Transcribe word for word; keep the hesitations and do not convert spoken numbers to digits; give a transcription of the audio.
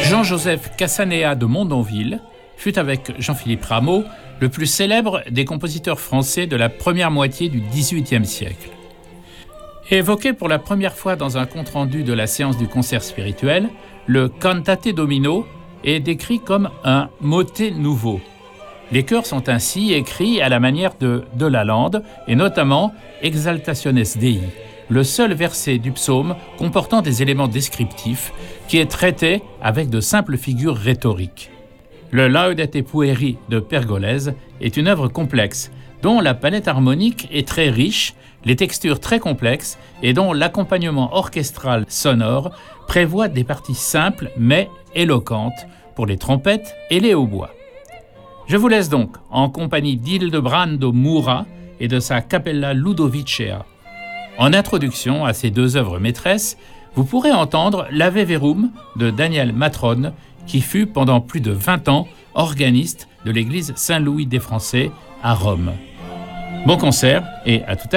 Jean-Joseph Cassanea de Mondonville fut avec Jean-Philippe Rameau le plus célèbre des compositeurs français de la première moitié du dix-huitième siècle. Évoqué pour la première fois dans un compte-rendu de la séance du concert spirituel, le Cantate Domino est décrit comme un motet nouveau. Les chœurs sont ainsi écrits à la manière de De Lalande et notamment Exaltationes Dei, le seul verset du psaume comportant des éléments descriptifs qui est traité avec de simples figures rhétoriques. Le Laudate Pueri de Pergolèse est une œuvre complexe dont la palette harmonique est très riche, les textures très complexes et dont l'accompagnement orchestral sonore prévoit des parties simples mais éloquentes pour les trompettes et les hautbois. Je vous laisse donc en compagnie d'Ildebrando Mura et de sa Capella Ludovicea. En introduction à ces deux œuvres maîtresses, vous pourrez entendre l'Ave Verum de Daniel Matrone, qui fut pendant plus de vingt ans organiste de l'église Saint-Louis des Français à Rome. Bon concert et à tout à l'heure.